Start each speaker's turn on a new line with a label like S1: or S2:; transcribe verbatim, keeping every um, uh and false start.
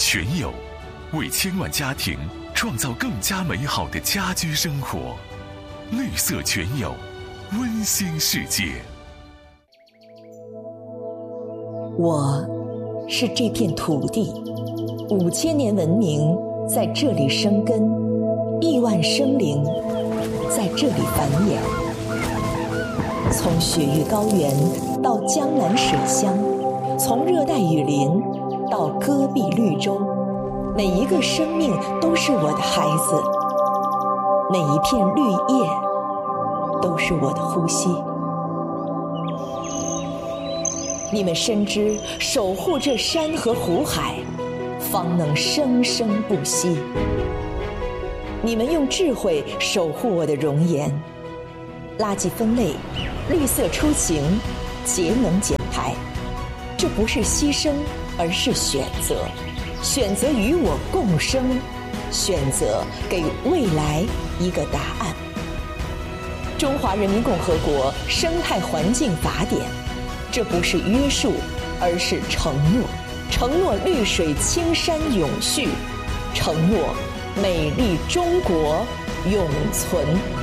S1: 全友，为千万家庭创造更加美好的家居生活。绿色全友，温馨世界。
S2: 我是这片土地，五千年文明在这里生根，亿万生灵在这里繁衍。从雪域高原到江南水乡，从热带雨林到戈壁绿洲，每一个生命都是我的孩子，每一片绿叶都是我的呼吸。你们深知守护这山河湖海，方能生生不息。你们用智慧守护我的容颜，垃圾分类，绿色出行，节能减排。这不是牺牲，而是选择。选择与我共生，选择给未来一个答案。中华人民共和国生态环境法典，这不是约束，而是承诺。承诺绿水青山永续，承诺美丽中国永存。